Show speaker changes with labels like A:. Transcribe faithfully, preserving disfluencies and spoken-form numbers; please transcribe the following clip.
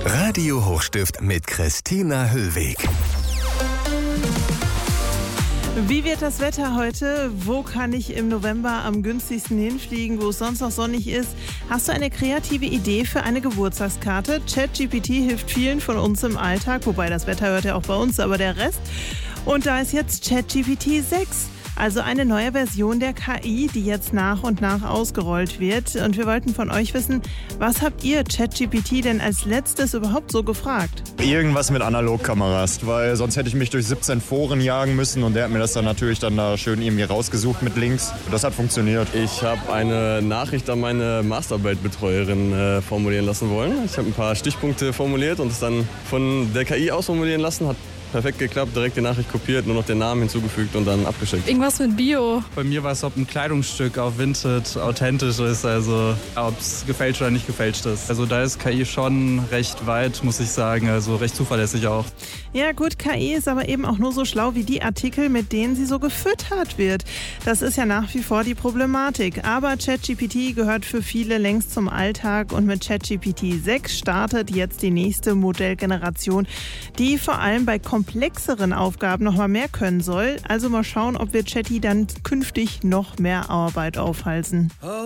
A: Radio Hochstift mit Christina Höllweg.
B: Wie wird das Wetter heute? Wo kann ich im November am günstigsten hinfliegen, wo es sonst noch sonnig ist? Hast du eine kreative Idee für eine Geburtstagskarte? ChatGPT hilft vielen von uns im Alltag, wobei das Wetter hört ja auch bei uns, aber der Rest. Und da ist jetzt ChatGPT sechs. Also eine neue Version der K I, die jetzt nach und nach ausgerollt wird. Und wir wollten von euch wissen, was habt ihr ChatGPT denn als letztes überhaupt so gefragt?
C: Irgendwas mit Analogkameras, weil sonst hätte ich mich durch siebzehn Foren jagen müssen und der hat mir das dann natürlich dann da schön irgendwie rausgesucht mit Links. Das hat funktioniert.
D: Ich habe eine Nachricht an meine Masterarbeitbetreuerin äh, formulieren lassen wollen. Ich habe ein paar Stichpunkte formuliert und es dann von der K I ausformulieren lassen. Hat perfekt geklappt, direkt die Nachricht kopiert, nur noch den Namen hinzugefügt und dann abgeschickt.
E: Irgendwas mit Bio.
F: Bei mir war es, ob ein Kleidungsstück auf Vinted authentisch ist, also ob es gefälscht oder nicht gefälscht ist. Also da ist K I schon recht weit, muss ich sagen, also recht zuverlässig auch.
B: Ja gut, K I ist aber eben auch nur so schlau wie die Artikel, mit denen sie so gefüttert wird. Das ist ja nach wie vor die Problematik. Aber ChatGPT gehört für viele längst zum Alltag und mit ChatGPT sechs startet jetzt die nächste Modellgeneration, die vor allem bei komplexeren Aufgaben noch mal mehr können soll. Also mal schauen, ob wir Chatty dann künftig noch mehr Arbeit aufhalsen.